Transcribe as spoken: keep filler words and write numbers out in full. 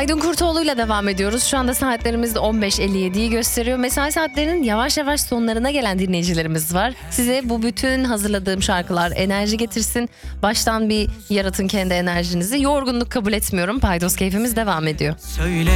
Aydın Kurtoğlu ile devam ediyoruz. Şu anda saatlerimiz on beş elli yediyi gösteriyor. Mesai saatlerinin yavaş yavaş sonlarına gelen dinleyicilerimiz var. Size bu bütün hazırladığım şarkılar enerji getirsin. Baştan bir yaratın kendi enerjinizi. Yorgunluk kabul etmiyorum. Paydos keyfimiz devam ediyor. Söyle.